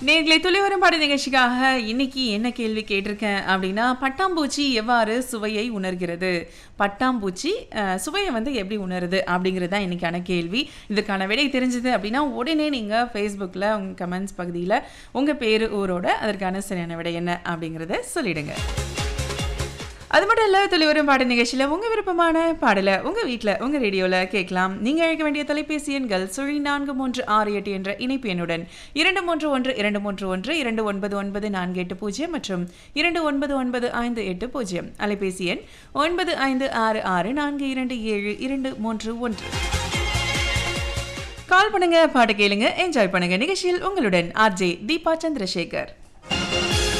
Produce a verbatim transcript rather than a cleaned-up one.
நேர்களை துளிவரும் பாட நிகழ்ச்சிக்காக இன்னைக்கு என்ன கேள்வி கேட்டிருக்கேன் அப்படின்னா, பட்டாம்பூச்சி எவ்வாறு சுவையை உணர்கிறது? பட்டாம்பூச்சி அஹ், சுவையை வந்து எப்படி உணருது அப்படிங்கிறது தான் இன்னைக்கான கேள்வி. இதுக்கான விடை தெரிஞ்சது அப்படின்னா உடனே நீங்கள் ஃபேஸ்புக்கில் உங்கள் கமெண்ட்ஸ் பகுதியில் உங்கள் பேர் ஊரோட அதற்கான சரியான விடை என்ன அப்படிங்கிறத சொல்லிடுங்க. அது மட்டும் இல்லை, துளிவரும் பாட நிகழ்ச்சியில் உங்கள் விருப்பமான பாடலை உங்கள் வீட்டில் உங்கள் ரேடியோவில் கேட்கலாம். நீங்கள் அழைக்க வேண்டிய தொலைபேசி எண்கள் சுழி நான்கு மூன்று ஆறு எட்டு என்ற இணைப்பு எண்ணுடன் இரண்டு மூன்று ஒன்று இரண்டு மூன்று ஒன்று இரண்டு ஒன்பது ஒன்பது நான்கு எட்டு பூஜ்ஜியம் மற்றும் இரண்டு ஒன்பது ஒன்பது ஐந்து எட்டு பூஜ்ஜியம். அலைபேசி எண் ஒன்பது ஐந்து ஆறு ஆறு நான்கு இரண்டு ஏழு இரண்டு மூன்று ஒன்று. கால் பண்ணுங்க, பாட்டு கேளுங்க, என்ஜாய் பண்ணுங்க. நிகழ்ச்சியில் உங்களுடன் ஆர்ஜே தீபா சந்திரசேகர்.